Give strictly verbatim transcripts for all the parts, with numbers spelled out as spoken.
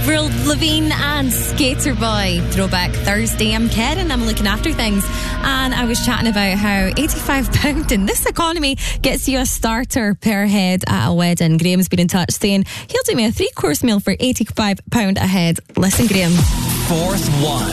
Avril Lavigne and Skater Boy. Throwback Thursday. I'm Karen. I'm looking after things. And I was chatting about how eighty-five pounds in this economy gets you a starter per head at a wedding. Graham's been in touch saying he'll do me a three-course meal for eighty-five pounds a head. Listen, Graham. Fourth one.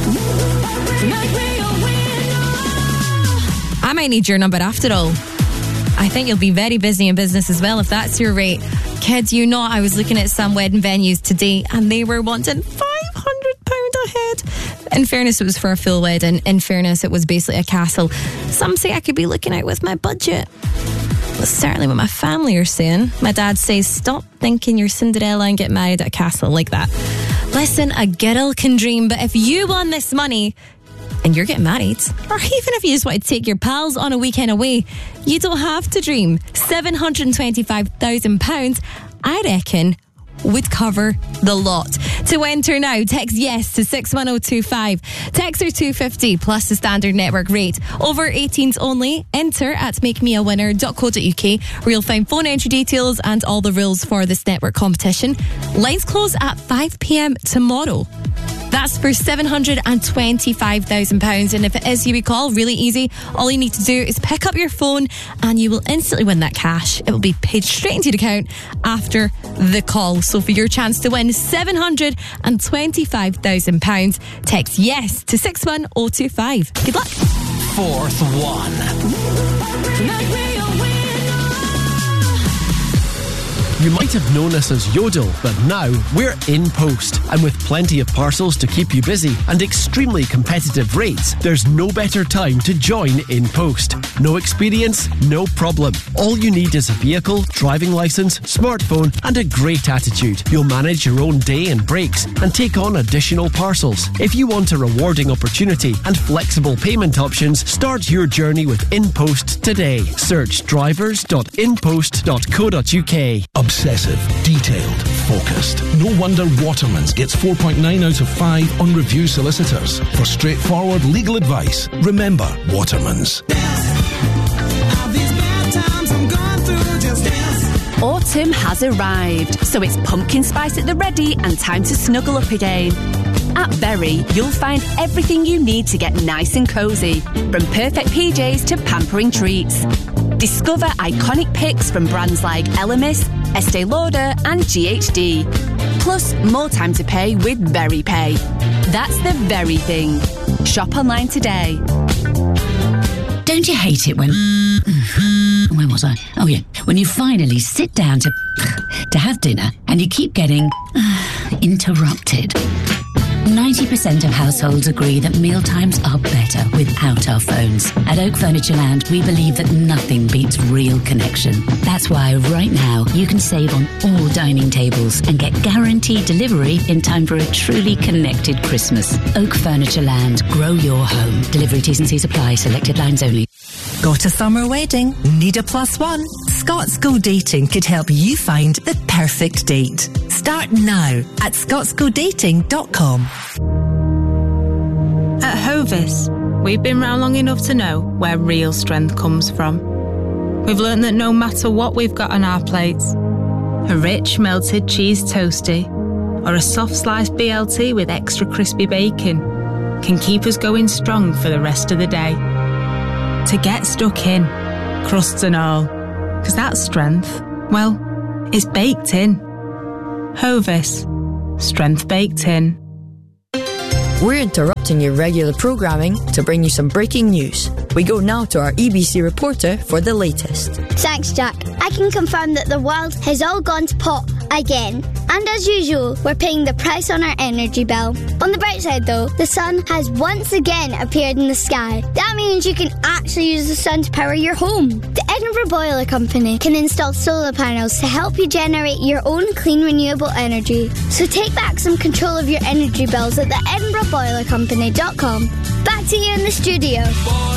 I might need your number after all. I think you'll be very busy in business as well if that's your rate. Kid you not, I was looking at some wedding venues today and they were wanting five hundred pounds a head. In fairness, it was for a full wedding. In fairness, it was basically a castle. Some say I could be looking out with my budget. That's certainly what my family are saying. My dad says, stop thinking you're Cinderella and get married at a castle like that. Listen, a girl can dream, but if you won this money and you're getting married, or even if you just want to take your pals on a weekend away, you don't have to dream. seven hundred twenty-five thousand pounds, I reckon, would cover the lot. To enter now, text yes to six one oh two five. Text are two fifty plus the standard network rate. Over eighteens only. Enter at make me a winner dot co dot uk where you'll find phone entry details and all the rules for this network competition. Lines close at five p.m. tomorrow. That's for seven hundred twenty-five thousand pounds. And if it is you we call, really easy. All you need to do is pick up your phone and you will instantly win that cash. It will be paid straight into your account after the call. So for your chance to win seven hundred twenty-five thousand pounds, text yes to six one oh two five. Good luck. Fourth one. You might have known us as Yodel, but now we're InPost. And with plenty of parcels to keep you busy and extremely competitive rates, there's no better time to join InPost. No experience, no problem. All you need is a vehicle, driving licence, smartphone and a great attitude. You'll manage your own day and breaks and take on additional parcels. If you want a rewarding opportunity and flexible payment options, start your journey with InPost today. Search drivers dot inpost dot co dot uk. Obsessive, detailed, focused. No wonder Waterman's gets four point nine out of five on Review Solicitors. For straightforward legal advice, remember Waterman's. Autumn has arrived, so it's pumpkin spice at the ready and time to snuggle up again. At Berry, you'll find everything you need to get nice and cosy, from perfect P Js to pampering treats. Discover iconic picks from brands like Elemis, Estee Lauder and G H D. Plus, more time to pay with Berry Pay. That's the very thing. Shop online today. Don't you hate it when... Where was I? Oh, yeah. When you finally sit down to... to have dinner and you keep getting... interrupted. ninety percent of households agree that mealtimes are better without our phones. At Oak Furniture Land, we believe that nothing beats real connection. That's why right now you can save on all dining tables and get guaranteed delivery in time for a truly connected Christmas. Oak Furniture Land. Grow your home. Delivery T's and C's apply. Selected lines only. Got a summer wedding? Need a plus one? Scots Go Dating could help you find the perfect date. Start now at scots go dating dot com. At Hovis, we've been round long enough to know where real strength comes from. We've learned that no matter what we've got on our plates, a rich melted cheese toastie or a soft sliced B L T with extra crispy bacon can keep us going strong for the rest of the day. To get stuck in, crusts and all, because that strength, well, it's baked in. Hovis, strength baked in. We're interrupting your regular programming to bring you some breaking news. We go now to our E B C reporter for the latest. Thanks, Jack. I can confirm that the world has all gone to pot again. And as usual, we're paying the price on our energy bill. On the bright side though, the sun has once again appeared in the sky. That means you can actually use the sun to power your home. The Edinburgh Boiler Company can install solar panels to help you generate your own clean renewable energy. So take back some control of your energy bills at the edinburgh boiler company dot com. Back to you in the studio.